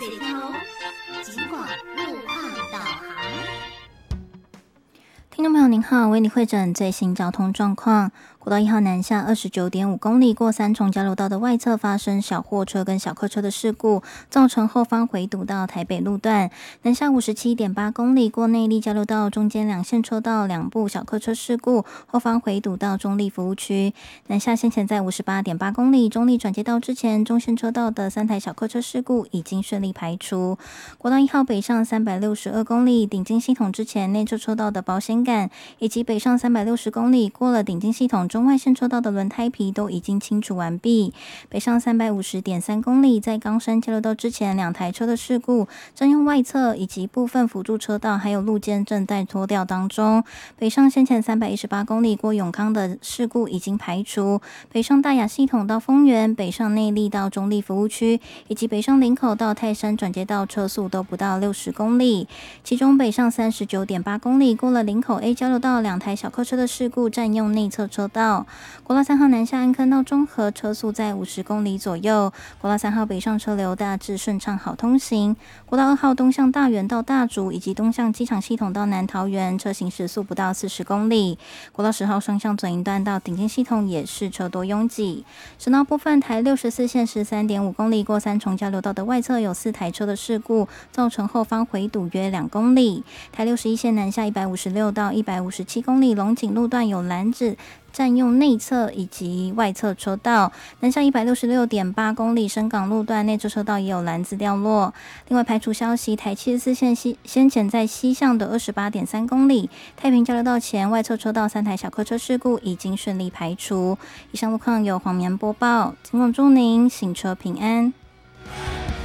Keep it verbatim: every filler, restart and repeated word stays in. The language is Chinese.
水头，尽管路况导航。听众朋友您好，为你汇诊最新交通状况。国道一号南下二十九点五公里过三重交流道的外侧发生小货车跟小客车的事故，造成后方回堵到台北路段。南下五十七点八公里过内壢交流道中间两线车道两部小客车事故，后方回堵到中立服务区。南下先前在五十八点八公里中立转接道之前中线车道的三台小客车事故已经顺利排除。国道一号北上三百六十二公里顶进系统之前内侧车道的保险杆，以及北上三百六十公里过了顶进系统中外线车道的轮胎皮都已经清除完毕。北上三百五十点三公里在冈山交流道之前两台车的事故，占用外侧以及部分辅助车道还有路肩正在拖吊当中。北上先前三百一十八公里过永康的事故已经排除。北上大雅系统到丰原，北上内壢到中立服务区，以及北上林口到泰山转接道车速都不到六十公里。其中北上三十九点八公里过了林口 A 交流道两台小客车的事故占用内侧车道。国道三号南下安坑到中和车速在五十公里左右。国道三号北上车流大致顺畅好通行。国道二号东向大园到大竹以及东向机场系统到南桃园车行时速不到四十公里。国道十号双向转营段到顶尖系统也是车多拥挤。省道部分台六十四线十三点五公里过三重交流道的外侧有四台车的事故，造成后方回堵约两公里。台六十一线南下一百五十六到一百五十七公里龙井路段有拦子占用内侧以及外侧车道。南下一百六十六点八公里深港路段内侧车道也有篮子掉落。另外排除消息，台七十四线西先前在西向的二十八点三公里太平交流道前外侧车道三台小客车事故已经顺利排除。以上路况由黄棉播报，尽管祝您行车平安。